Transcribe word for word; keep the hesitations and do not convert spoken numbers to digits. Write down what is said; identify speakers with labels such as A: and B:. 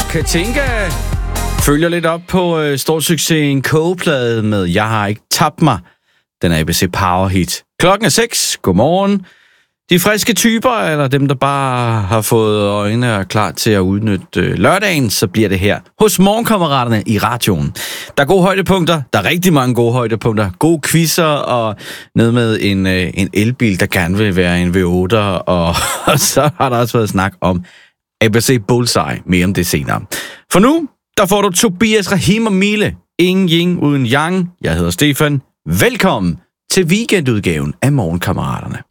A: Katinka følger lidt op på øh, storsuccesen Kogeplade med Jeg har ikke tabt mig. Den er A B C Power Hit. Klokken er seks. Godmorgen. De friske typer, eller dem, der bare har fået øjnene og er klar til at udnytte øh, lørdagen, så bliver det her hos Morgenkammeraterne i radioen. Der er gode højdepunkter. Der er rigtig mange gode højdepunkter. Gode quizzer og ned med en, øh, en elbil, der gerne vil være en V otte. Og, og så har der også været snak om A B C Bullseye. Mere om det senere. For nu, der får du Tobias Rahim og Mile. Ingen yin uden yang. Jeg hedder Stefan. Velkommen til weekendudgaven af Morgenkammeraterne.